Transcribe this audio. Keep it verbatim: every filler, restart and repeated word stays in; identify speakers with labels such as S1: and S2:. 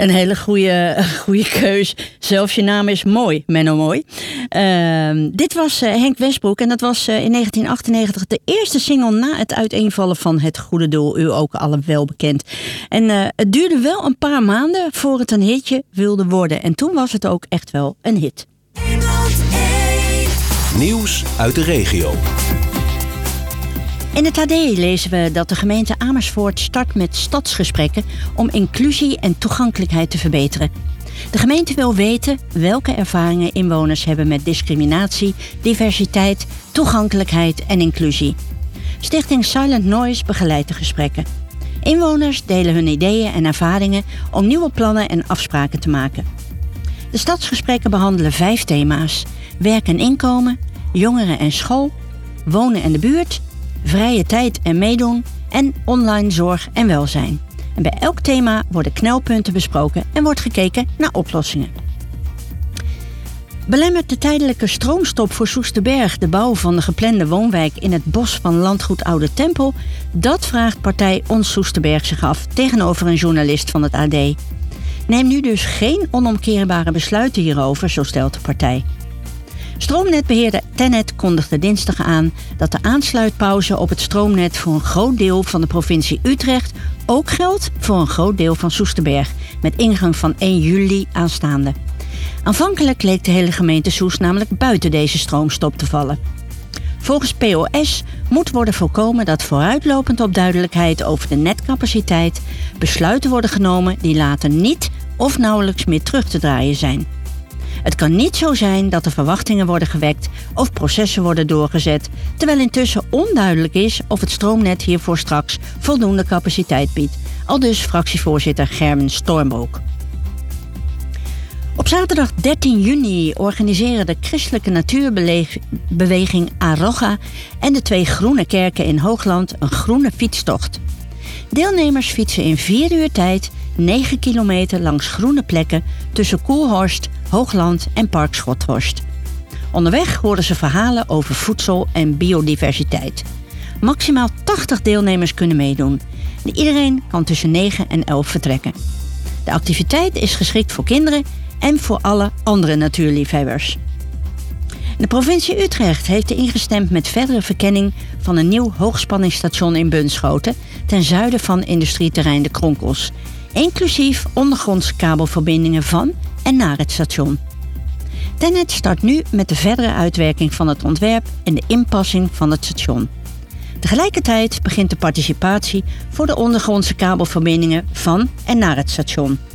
S1: Een hele goede, goede keus. Zelfs je naam is mooi, Menno Mooi. Uh, dit was uh, Henk Westbroek en dat was uh, in negentien achtennegentig de eerste single na het uiteenvallen van Het Goede Doel. U ook alle wel bekend. En uh, het duurde wel een paar maanden voor het een hitje wilde worden. En toen was het ook echt wel een hit.
S2: Nieuws uit de regio.
S1: In het A D lezen we dat de gemeente Amersfoort start met stadsgesprekken om inclusie en toegankelijkheid te verbeteren. De gemeente wil weten welke ervaringen inwoners hebben met discriminatie, diversiteit, toegankelijkheid en inclusie. Stichting Silent Noise begeleidt de gesprekken. Inwoners delen hun ideeën en ervaringen om nieuwe plannen en afspraken te maken. De stadsgesprekken behandelen vijf thema's: werk en inkomen, jongeren en school, wonen en de buurt, vrije tijd en meedoen en online zorg en welzijn. En bij elk thema worden knelpunten besproken en wordt gekeken naar oplossingen. Belemmert de tijdelijke stroomstop voor Soesterberg de bouw van de geplande woonwijk in het bos van landgoed Oude Tempel? Dat vraagt partij Ons Soesterberg zich af tegenover een journalist van het A D. Neem nu dus geen onomkeerbare besluiten hierover, zo stelt de partij. Stroomnetbeheerder Tennet kondigde dinsdag aan dat de aansluitpauze op het stroomnet voor een groot deel van de provincie Utrecht ook geldt voor een groot deel van Soesterberg, met ingang van één juli aanstaande. Aanvankelijk leek de hele gemeente Soest namelijk buiten deze stroomstop te vallen. Volgens P O S moet worden voorkomen dat vooruitlopend op duidelijkheid over de netcapaciteit besluiten worden genomen die later niet of nauwelijks meer terug te draaien zijn. Het kan niet zo zijn dat er verwachtingen worden gewekt of processen worden doorgezet, terwijl intussen onduidelijk is of het stroomnet hiervoor straks voldoende capaciteit biedt. Aldus fractievoorzitter Gerben Stormbroek. Op zaterdag dertien juni organiseren de christelijke natuurbeweging Arocha en de twee groene kerken in Hoogland een groene fietstocht. Deelnemers fietsen in vier uur tijd negen kilometer langs groene plekken tussen Koelhorst, Hoogland en Park Schothorst. Onderweg horen ze verhalen over voedsel en biodiversiteit. Maximaal tachtig deelnemers kunnen meedoen. En iedereen kan tussen negen en elf vertrekken. De activiteit is geschikt voor kinderen en voor alle andere natuurliefhebbers. De provincie Utrecht heeft ingestemd met verdere verkenning van een nieuw hoogspanningsstation in Bunschoten ten zuiden van industrieterrein De Kronkels, inclusief ondergrondse kabelverbindingen van en naar het station. Tennet start nu met de verdere uitwerking van het ontwerp en de inpassing van het station. Tegelijkertijd begint de participatie voor de ondergrondse kabelverbindingen van en naar het station.